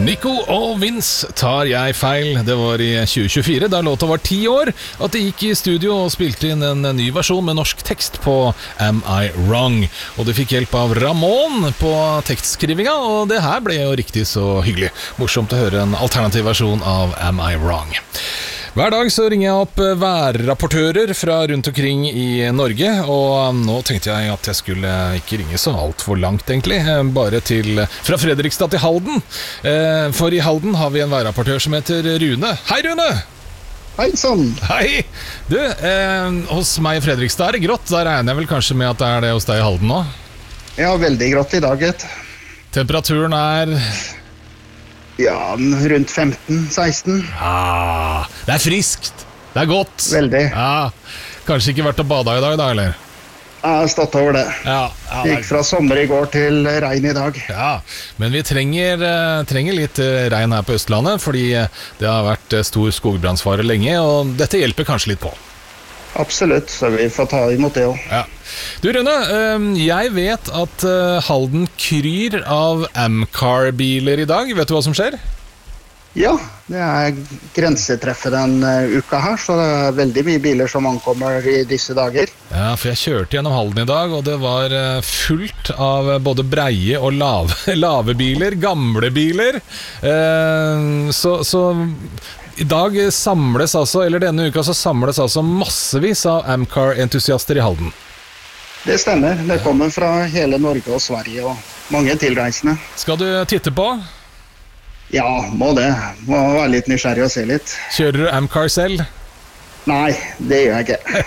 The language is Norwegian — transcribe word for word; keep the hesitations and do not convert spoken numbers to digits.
Nico og Vince tar jeg feil. Det var i tjue tjuefire, da låta var ti år, at de gikk i studio og spilte inn en ny versjon med norsk tekst på Am I Wrong. Og de fikk hjelp av Ramón på tekstskrivinga, og det her ble jo riktig så hyggelig. Morsomt å høre en alternativ versjon av Am I Wrong. Hver dag så ringer jeg opp værrapportører fra rundt omkring i Norge, og nå tenkte jeg at jeg skulle ikke ringe så alt for langt egentlig, bare til, fra Fredrikstad til Halden. For i Halden har vi en værrapportør som heter Rune. Hei Rune! Hei sånn! Hei! Du, eh, hos meg i Fredrikstad er det grått, da regner jeg vel kanskje med at det er det hos deg i Halden nå? Ja, veldig grått i dag, et. Temperaturen er... Ja, rundt femten seksten. Ah, det er friskt. Det er godt. Veldig. Ja, kanskje ikke vært å bade i dag da, eller? Jeg har stått over det. Ja, ja, Gikk fra sommer i går til regn i dag. Ja, men vi trenger, uh, trenger litt uh, regn her på Østlandet, fordi uh, det har vært uh, stor skogbrannsfare lenge, og dette hjelper kanskje litt på. Absolutt, så vi får ta imot det også. Ja. Du Rune, uh, jeg vet at uh, Halden kryr av Amcar-biler i dag. Vet du hva som skjer? Ja, det er grensetreffet den uh, uka her, så det er veldig mye biler som ankommer i disse dager. Ja, for jeg kjørte gjennom Halden i dag, og det var uh, fullt av både breie og lave, lave biler, gamle biler. Uh, så... så I dag samles altså, eller denne uka så samles altså massevis av Amcar-entusiaster i Halden. Det stemmer, det kommer fra hele Norge og Sverige og mange tilreisende. Skal du titte på? Ja, må det. Må være litt nysgjerrig og se litt. Kjører du Amcar selv? Nei, det gjør jeg ikke.